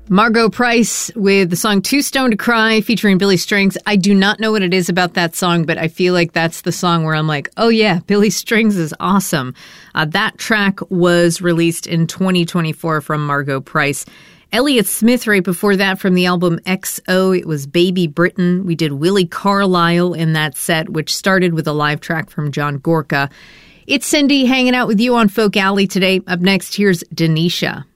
Margo Price with the song Too Stoned to Cry featuring Billy Strings. I do not know what it is about that song, but I feel like that's the song where I'm like, oh yeah, Billy Strings is awesome. That track was released in 2024 from Margo Price. Elliott Smith right before that from the album XO. It was Baby Britain. We did Willie Carlisle in that set, which started with a live track from John Gorka. It's Cindy hanging out with you on Folk Alley today. Up next, here's Denisha.